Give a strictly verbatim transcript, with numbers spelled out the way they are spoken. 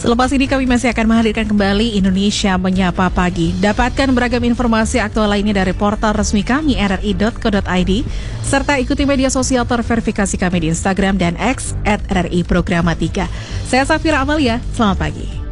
Selepas ini kami masih akan menghadirkan kembali Indonesia Menyapa Pagi. Dapatkan beragam informasi aktual lainnya dari portal resmi kami r r i dot co dot i d serta ikuti media sosial terverifikasi kami di Instagram dan X at r r i programatika. Saya Safira Amalia, selamat pagi.